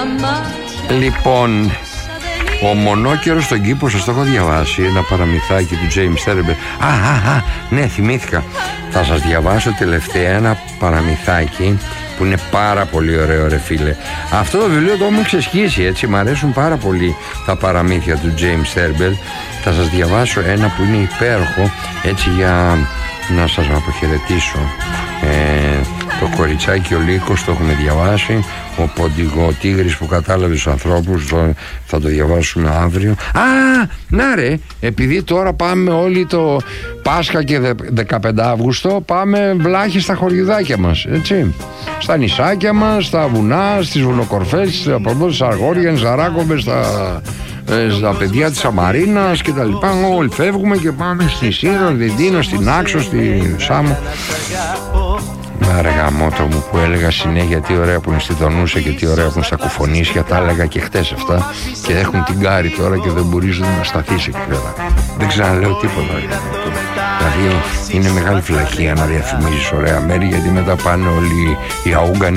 Λοιπόν, ο Μονόκερος στον κήπο, σας το έχω διαβάσει, ένα παραμυθάκι του James Thurber. Ναι, θυμήθηκα. Θα σας διαβάσω τελευταία ένα παραμυθάκι που είναι πάρα πολύ ωραίο, ρε φίλε. Αυτό το βιβλίο το έχουμε ξεσχίσει, έτσι. Μ' αρέσουν πάρα πολύ τα παραμύθια του James Thurber. Θα σας διαβάσω ένα που είναι υπέροχο, έτσι, για να σας αποχαιρετήσω. Το κοριτσάκι ο Λύκος το έχουμε διαβάσει. Ο Ποντιγοτίγρης που κατάλαβε τους ανθρώπους, θα το διαβάσουμε αύριο. Να ρε, επειδή τώρα πάμε όλοι το Πάσχα και 15 Αύγουστο, πάμε βλάχοι στα χωριουδάκια μας, έτσι. Στα νησάκια μας, στα βουνά, στις βουνοκορφές, από εδώ στις Αργόριες, Ζαράκοβες, στα παιδιά της Αμαρίνας και τα λοιπά. Όλοι φεύγουμε και πάμε στη Σύρο, στην Τίνο, στην Άξο, στη Σάμο. Άρα γαμώτο μου που έλεγα συνέχεια τι ωραία που είναι στη Δονούσα και τι ωραία που είναι στα Κουφονίσια, τα έλεγα και χτες αυτά και έχουν την κάρη τώρα και δεν μπορείς να σταθείς εκεί πέρα. Δεν ξαναλέω τίποτα. Δηλαδή είναι μεγάλη φυλακία να διαφημίζεις ωραία μέρη, γιατί μετά πάνε όλοι οι αούγκανοι